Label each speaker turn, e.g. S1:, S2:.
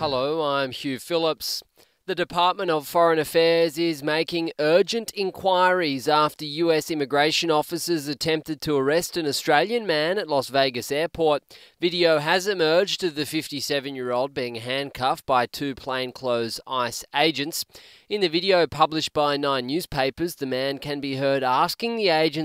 S1: Hello, I'm Hugh Phillips. The Department of Foreign Affairs is making urgent inquiries after US immigration officers attempted to arrest an Australian man at Las Vegas airport. Video has emerged of the 57-year-old being handcuffed by two plainclothes ICE agents. In the video published by 9 newspapers, the man can be heard asking the agents